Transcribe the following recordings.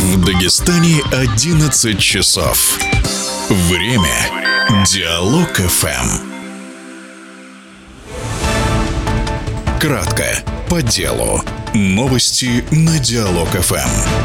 В Дагестане 11 часов. Время Диалог ФМ. Кратко, по делу. Новости на Диалог ФМ.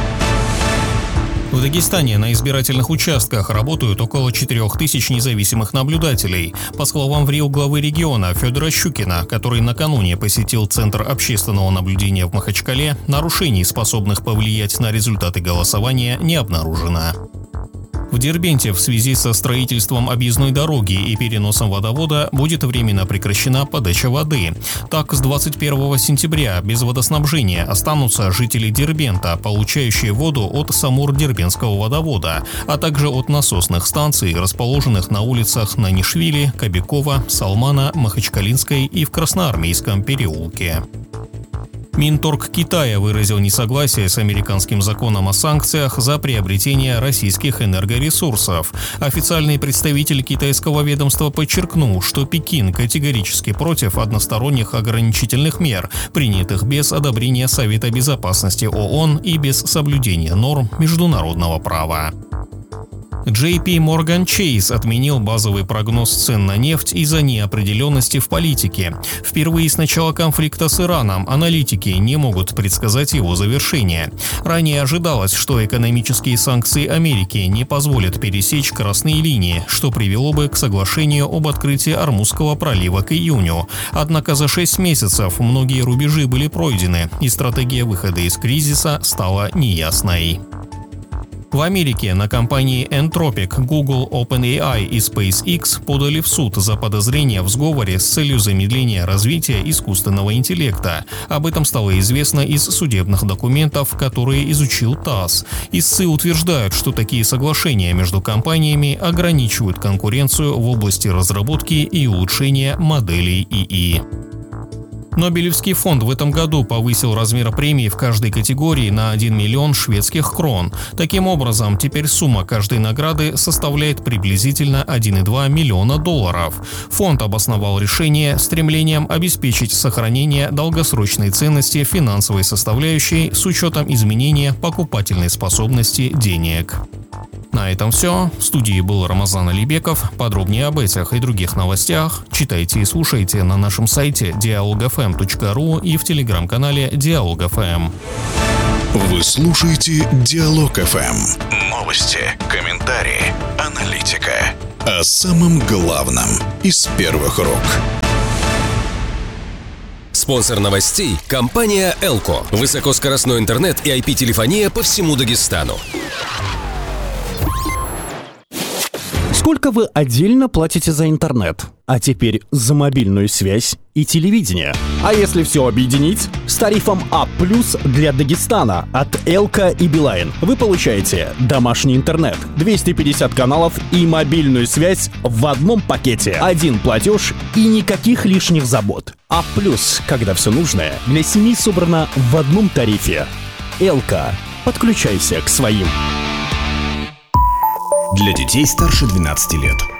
В Дагестане на избирательных участках работают около 4000 независимых наблюдателей. По словам ВРИО главы региона Федора Щукина, который накануне посетил Центр общественного наблюдения в Махачкале, нарушений, способных повлиять на результаты голосования, не обнаружено. В Дербенте в связи со строительством объездной дороги и переносом водовода будет временно прекращена подача воды. Так, с 21 сентября без водоснабжения останутся жители Дербента, получающие воду от Самур-Дербентского водовода, а также от насосных станций, расположенных на улицах Нанишвили, Кобякова, Салмана, Махачкалинской и в Красноармейском переулке. Минторг Китая выразил несогласие с американским законом о санкциях за приобретение российских энергоресурсов. Официальный представитель китайского ведомства подчеркнул, что Пекин категорически против односторонних ограничительных мер, принятых без одобрения Совета Безопасности ООН и без соблюдения норм международного права. JP Morgan Chase отменил базовый прогноз цен на нефть из-за неопределенности в политике. Впервые с начала конфликта с Ираном аналитики не могут предсказать его завершение. Ранее ожидалось, что экономические санкции Америки не позволят пересечь красные линии, что привело бы к соглашению об открытии Ормузского пролива к июню. Однако за 6 месяцев многие рубежи были пройдены, и стратегия выхода из кризиса стала неясной. В Америке на компании Anthropic, Google, OpenAI и SpaceX подали в суд за подозрения в сговоре с целью замедления развития искусственного интеллекта. Об этом стало известно из судебных документов, которые изучил ТАСС. Истцы утверждают, что такие соглашения между компаниями ограничивают конкуренцию в области разработки и улучшения моделей ИИ. Нобелевский фонд в этом году повысил размер премии в каждой категории на 1 миллион шведских крон. Таким образом, теперь сумма каждой награды составляет приблизительно 1,2 миллиона долларов. Фонд обосновал решение стремлением обеспечить сохранение долгосрочной ценности финансовой составляющей с учетом изменения покупательной способности денег. На этом все. В студии был Рамазан Алибеков. Подробнее об этих и других новостях читайте и слушайте на нашем сайте dialogfm.ru и в телеграм-канале Диалог ФМ. Вы слушаете Диалог ФМ. Новости, комментарии, аналитика. О самом главном из первых рук. Спонсор новостей – компания «Элко». Высокоскоростной интернет и IP-телефония по всему Дагестану. Сколько вы отдельно платите за интернет? А теперь за мобильную связь и телевидение. А если все объединить? С тарифом А+ для Дагестана от Элко и Билайн вы получаете домашний интернет, 250 каналов и мобильную связь в одном пакете. Один платеж и никаких лишних забот. А+, когда все нужное для семьи собрано в одном тарифе. Элко. Подключайся к своим. Для детей старше 12 лет.